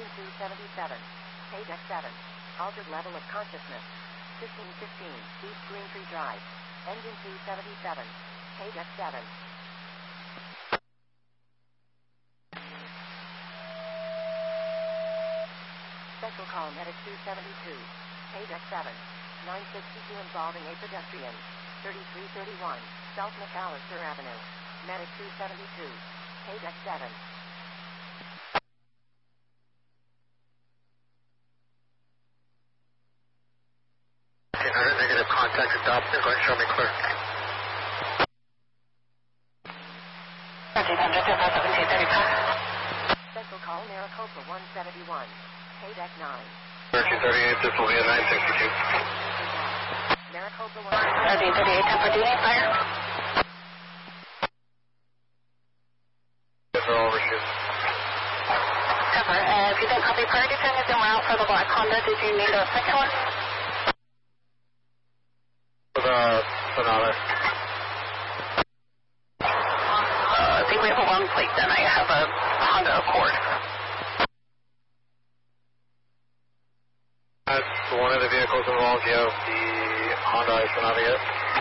Engine 277. Page X7. Altered level of consciousness. 1515. East Greentree Drive. Engine 277. Page X7. Central call Medic 272. Page X7. 962 involving a pedestrian. 3331. South McAllister Avenue. Medic 272. Page X7. Negative contact adopted. Go ahead and show me clear. 1735. Central call Maricopa 171. Page X9. 1338, this will be a 962. Maricopa 1338, 10 for duty, fire. Yes, sir, all overshoot. Cover. If you didn't copy priority fingers and we're out for the black Honda, did you need a second one? For the Sonata. I think we have a long plate then. I have a Honda Accord. That's one of the vehicles involved. You have the Honda Sonata yet?